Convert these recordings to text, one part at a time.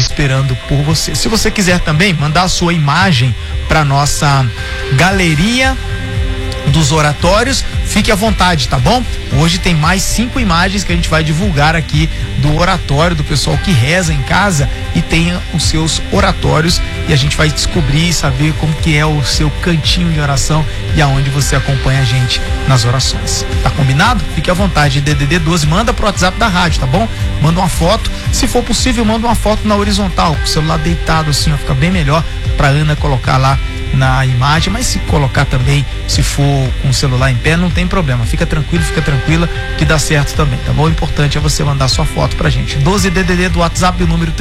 esperando por você. Se você quiser também mandar a sua imagem para nossa galeria dos oratórios, fique à vontade, tá bom? Hoje tem mais 5 imagens que a gente vai divulgar aqui do oratório, do pessoal que reza em casa e tem os seus oratórios, e a gente vai descobrir e saber como que é o seu cantinho de oração e aonde você acompanha a gente nas orações. Tá combinado? Fique à vontade. DDD 12, manda pro WhatsApp da rádio, tá bom? Manda uma foto, se for possível, manda uma foto na horizontal, com o celular deitado assim, ó, fica bem melhor pra Ana colocar lá na imagem, mas se colocar também, se for com o celular em pé, não tem problema, fica tranquilo, fica tranquila, que dá certo também, tá bom? O importante é você mandar sua foto pra gente. 12DDD do WhatsApp, o número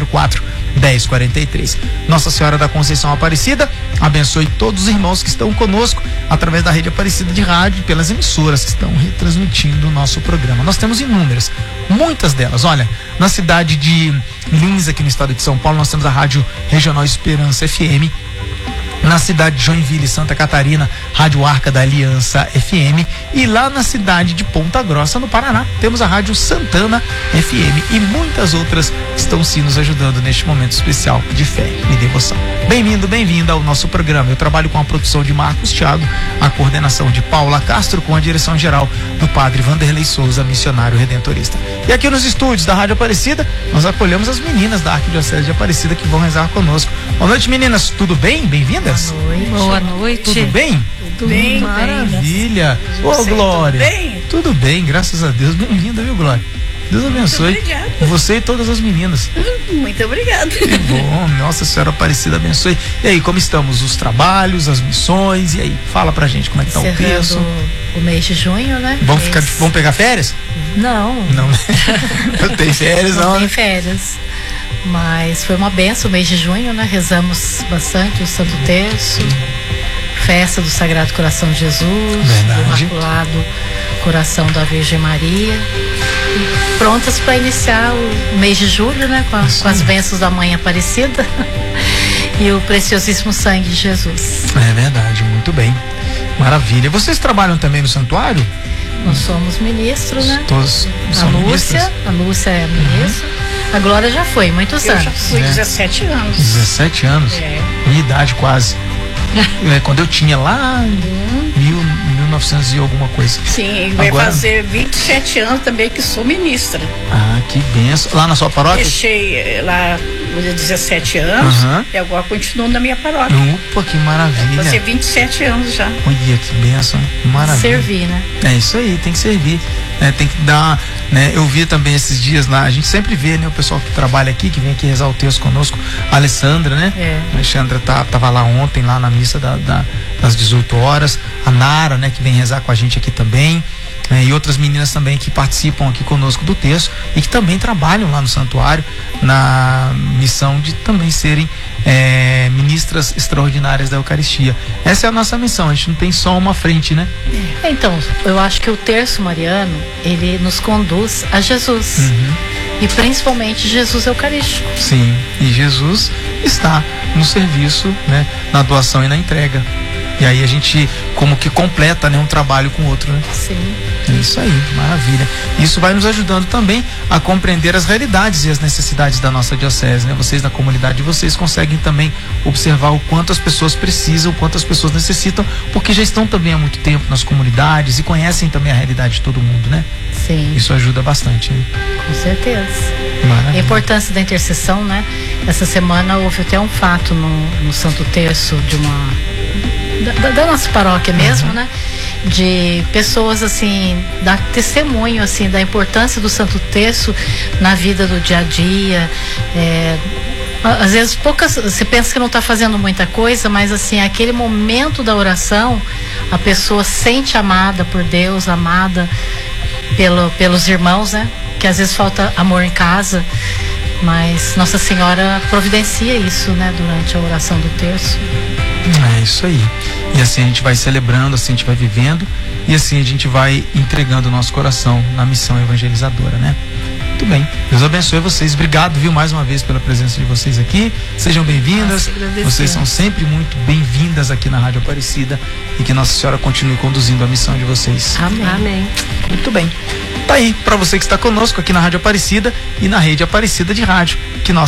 3104-1043. Nossa Senhora da Conceição Aparecida abençoe todos os irmãos que estão conosco através da Rede Aparecida de Rádio e pelas emissoras que estão retransmitindo o nosso programa. Nós temos inúmeras, muitas delas. Olha, na cidade de Lins, aqui no estado de São Paulo, nós temos a Rádio Regional Esperança FM. Na cidade de Joinville, Santa Catarina, Rádio Arca da Aliança FM, e lá na cidade de Ponta Grossa, no Paraná, temos a Rádio Santana FM e muitas outras que estão sim nos ajudando neste momento especial de fé e devoção. Bem-vindo, bem-vinda ao nosso programa. Eu trabalho com a produção de Marcos Thiago, a coordenação de Paula Castro, com a direção geral do Padre Vanderlei Souza, missionário redentorista. E aqui nos estúdios da Rádio Aparecida, nós acolhemos as meninas da Arquidiocese de Aparecida que vão rezar conosco. Boa noite, meninas, tudo bem? Bem-vindas? Boa noite. Tudo bem? Tudo bem. Maravilha. Ô, Glória. Tudo bem? Tudo bem, graças a Deus. Bem-vinda, viu, Glória? Deus abençoe. Muito obrigada. Você e todas as meninas. Muito obrigada. Que bom, Nossa Senhora Aparecida abençoe. E aí, como estamos? Os trabalhos, as missões, e aí? Fala pra gente como é que tá o texto. O mês de junho, né? Vamos pegar férias? Não. Não tem férias, não. Não tem férias. Mas foi uma benção o mês de junho, né? Rezamos bastante o Santo Terço, festa do Sagrado Coração de Jesus, do Imaculado Coração da Virgem Maria. E prontas para iniciar o mês de julho, né? Com as bênçãos da Mãe Aparecida e o preciosíssimo sangue de Jesus. É verdade, muito bem. Maravilha. Vocês trabalham também no santuário? Nós somos ministros, né? Todos são ministros? A Lúcia é ministra. A Glória já foi, muitos anos. Eu já fui 17 anos. 17 anos? É. Minha idade quase. Quando eu tinha lá em 1900 e alguma coisa. Sim, vai fazer 27 anos também que sou ministra. Ah, que benção. Lá na sua paróquia? Deixei lá 17 anos e agora continuo na minha paróquia. Opa, que maravilha. Vai fazer 27 anos já. Olha, que benção. Maravilha. Servir, né? É isso aí, tem que servir. Tem que dar, né? Eu vi também esses dias lá, a gente sempre vê, né? O pessoal que trabalha aqui, que vem aqui rezar o texto conosco, a Alessandra, né? A Alexandra tava lá ontem, lá na missa das 18 horas, a Nara, né? Que vem rezar com a gente aqui também, e outras meninas também que participam aqui conosco do texto e que também trabalham lá no santuário, na missão de também serem ministras extraordinárias da Eucaristia. Essa é a nossa missão, a gente não tem só uma frente, né? Então, eu acho que o terço mariano, ele nos conduz a Jesus. E principalmente Jesus Eucarístico. Sim, e Jesus está no serviço, né? Na doação e na entrega. E aí a gente como que completa, né, um trabalho com o outro, né? Sim. É isso aí, maravilha. Isso vai nos ajudando também a compreender as realidades e as necessidades da nossa diocese, né? Vocês na comunidade de vocês conseguem também observar o quanto as pessoas precisam, o quanto as pessoas necessitam, porque já estão também há muito tempo nas comunidades e conhecem também a realidade de todo mundo, né? Sim. Isso ajuda bastante, né? Com certeza. Maravilha. A importância da intercessão, né? Essa semana houve até um fato no Santo Terço de da nossa paróquia mesmo, né? De pessoas assim, dar testemunho assim da importância do Santo Terço na vida do dia a dia. Às vezes você pensa que não está fazendo muita coisa, mas assim, aquele momento da oração, a pessoa sente amada por Deus, amada pelos irmãos, né? Que às vezes falta amor em casa, mas Nossa Senhora providencia isso, né? Durante a oração do terço. É isso aí. E assim a gente vai celebrando, assim a gente vai vivendo, e assim a gente vai entregando o nosso coração na missão evangelizadora, né? Muito bem. Deus abençoe vocês. Obrigado, viu, mais uma vez pela presença de vocês aqui. Sejam bem-vindas. Vocês são sempre muito bem-vindas aqui na Rádio Aparecida, e que Nossa Senhora continue conduzindo a missão de vocês. Amém. Amém. Muito bem. Tá aí, para você que está conosco aqui na Rádio Aparecida e na Rede Aparecida de Rádio, que nós